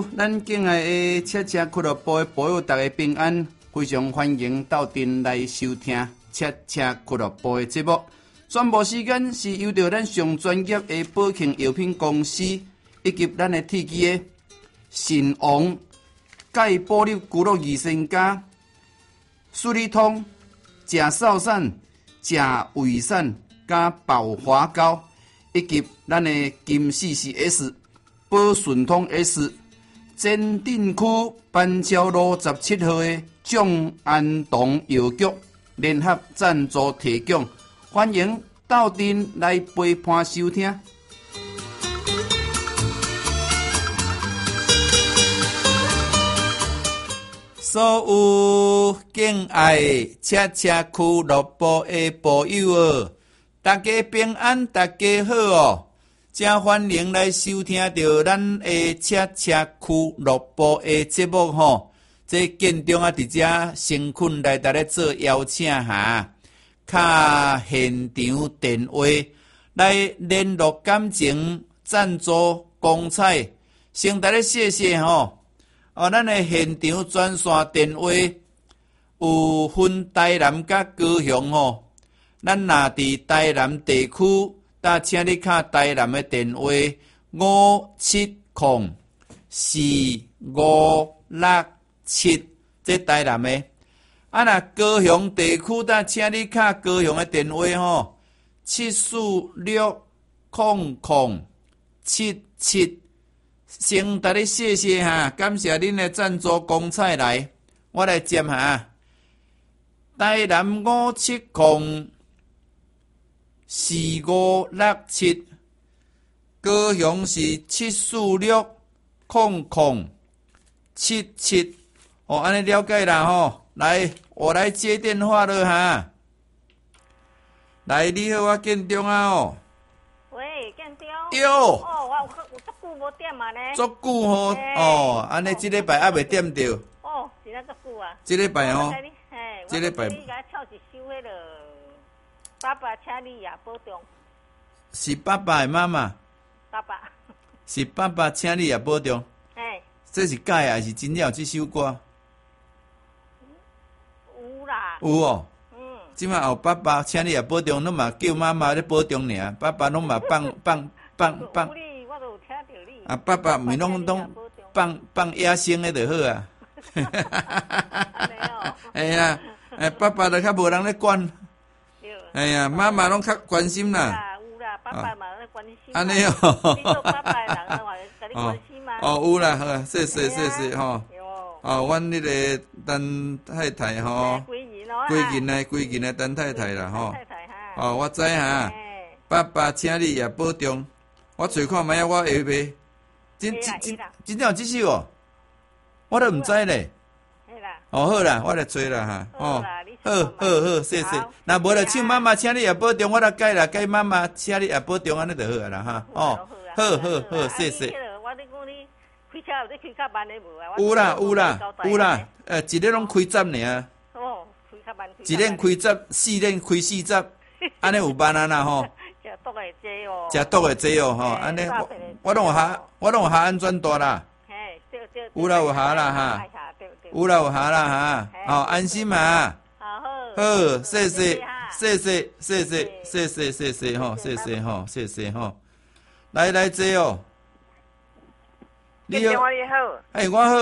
咱敬爱的车车俱乐部的朋友，大家平安，非常欢迎到店来收听车车俱乐部的节目。宣布时间是由着咱上专业的保庆药品公司以及咱的铁机的神王钙保粒骨肉益生加、舒利通、钾少散、钾胃散加保华膏，以及咱的金4CS、保顺通 S。前镇区板桥路17号的众安堂药局联合赞助提供，欢迎到店来陪伴收听。所有敬爱的车车俱乐部的朋友哦，大家平安，大家好哦！真欢迎来收听到咱的车车俱乐部的节目吼。这建中啊，伫遮诚恳来达咧做邀请函，卡现场电话来联络感情赞助光彩，先达咧谢谢吼。咱的现场专线电话有分台南甲高雄吼，咱若伫台南地区。请你卡台南的电话5704567，这台南的。若高雄地区，请你卡高雄的电话吼7460077。先达你谢谢哈，感谢恁的赞助光彩来，我来接哈。台南5704567，高雄是7460077。安尼了解啦吼。来，我来接电话了哈。来，你好，我建中啊哦。 喂，建中。 哟。 我有足久无点啊呢。 足久吼，安尼即礼拜还袂点着。 是那足久啊。 即礼拜吼。 即礼拜。你甲跳一首迄落。爸爸，请你也保重。 是爸爸的妈妈。 爸爸。 是爸爸，请你也保重。这是假的还是真了？这首歌。 有啦。 有哦。即摆后爸爸，请你也保重，侬嘛叫妈妈咧保重尔。爸爸拢嘛放。 我都有听到你。 爸爸咪拢放野生的就好啊。哎呀，爸爸就较无人咧管。哎呀，妈妈拢较关心啦。 有啦，爸爸嘛咧关心。 安尼哦。 你做爸爸的人的话，甲你关心嘛。 有啦，好，谢谢吼。阮迄个陈太太吼，几件的陈太太啦吼。我知哈。爸爸，请你也保重。我找看卖我下暝。真正有这首哦，我都毋知咧。好啦，我来找啦哈。好，谢谢。若无就唱妈妈，请你也保重，我来改啦，改妈妈，请你也保重，安尼就好啦哈。好，谢谢。 我咧讲你开车有咧开较慢的无啊？ 有啦，一日拢开10尔。 开较慢。 一日开10，4日开40，安尼有慢啊啦吼。 食毒的济哦。 食毒的济哦，安尼我拢有下安全带啦。有啦有下啦哈。有啦有下啦哈。安心嘛。好，谢谢吼，谢谢吼。来坐哦。 你好。 我好。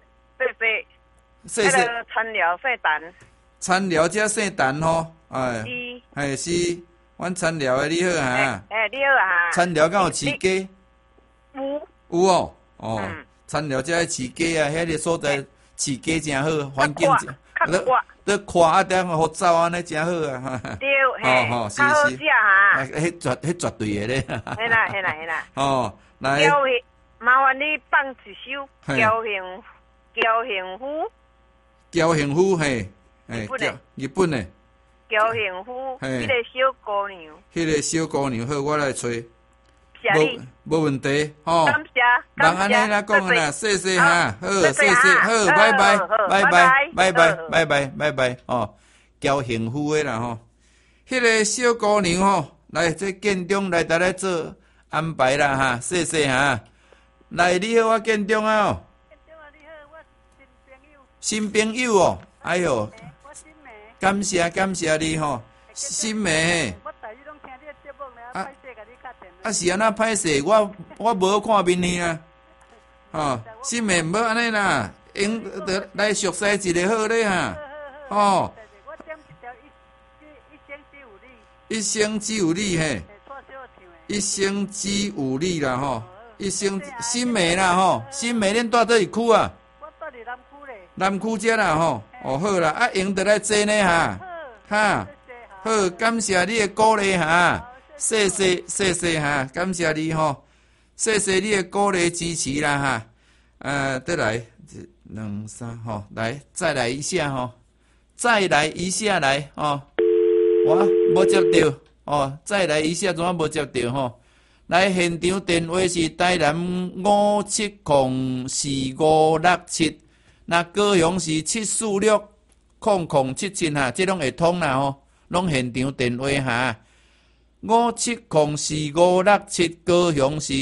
谢。餐寮姓陈。 餐寮遮姓陈吼，是，阮餐寮的你好哈。 你好啊。 餐寮敢有饲鸡？有哦。餐寮遮饲鸡啊，遐个所在饲鸡真好，环境真。你看啊，点好走安尼真好啊！ 对，是。较好食哈。 迄绝对的咧。 嘿啦。 来。 麻烦你放一首交幸福。 交幸福日本的。 交幸福，迄个小姑娘。 迄个小姑娘好，我来找。无问题吼。 感谢。 人安尼啦讲啦，谢谢哈，好，谢谢，好，拜拜，交幸福的啦吼。迄个小姑娘吼，来这建中来达来做安排啦哈，谢谢哈。来，你好，我建中啊。 新朋友哦，哎哟， 我新梅。 感谢你吼，新梅。 我逐日拢听你的节目咧，歹势甲你打电话。 是安那歹势，我无看面去啊。吼，新梅无安尼啦，用得来熟悉一个好咧哈。吼， 我点一条一生只有你。 一生只有你嘿。一生只有你啦吼，一生新梅啦吼，新梅恁住倒位区啊？ 我住伫南区咧。 南区遮啦吼，哦好啦，啊用得来坐呢哈，哈，好，感谢你的鼓励哈，谢谢哈，感谢你吼，谢谢你的鼓励支持啦哈，再来1、2、3吼，来再来一下吼，再来一下来哦，我无接到哦，再来一下怎啊无接到吼？来现场电话是台南5704567。那高雄是7460077哈，这拢会通啦吼，拢现场电话哈。5704567，高雄是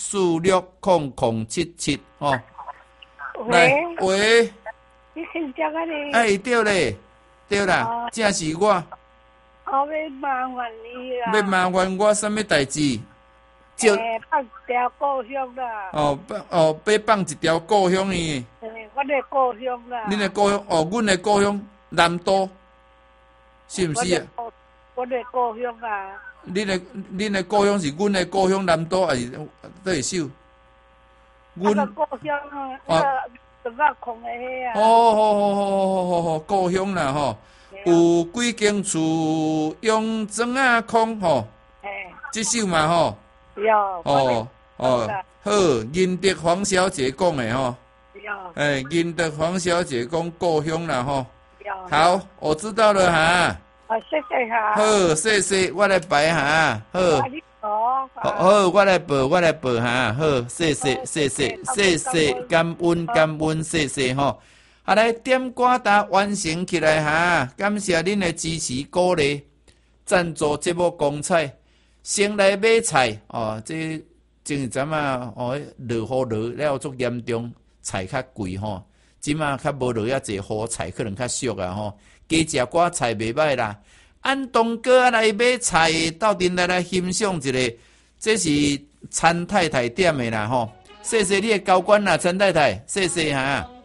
7460077吼。来喂， 你姓张啊你？ 哎对咧，对啦，正是我。 我要麻烦你啦。 要麻烦我什么代志？ 放一条故乡啦。 要放一条故乡呢。 我的故乡啦。 恁的故乡阮的故乡南都，是毋是啊？ 我的故乡啊。 恁的故乡是阮的故乡南都，还是倒会首？ 阮的故乡啊，那个空的迄啊。 好，故乡啦吼，有几间厝用砖啊空吼，这首嘛吼。好，仁德黄小姐讲的吼。仁德黄小姐讲故乡啦吼。好，我知道了哈。 谢谢哈。 好，谢谢，我来排哈。好，我来报哈。好，谢谢，感恩，谢谢吼。啊，来点歌单完成起来哈，感谢恁的支持鼓励，赞助节目光彩。先来买菜哦，这前阵啊，落雨了足严重，菜较贵吼。即马较无落遐济雨，菜可能较俗啊吼。加食寡菜袂歹啦。按东哥来买菜，斗阵来欣赏一个，这是陈太太点的啦吼。谢谢你的高官啦，陈太太，谢谢哈。